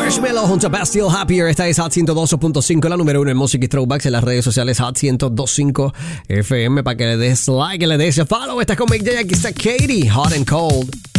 Marshmello junto a Bastille Happier. Esta es Hot 102.5, la número 1 en música y throwbacks en las redes sociales. Hot 102.5 FM para que le des like, que le des follow. Estás con Big J, aquí está Katie, Hot and Cold.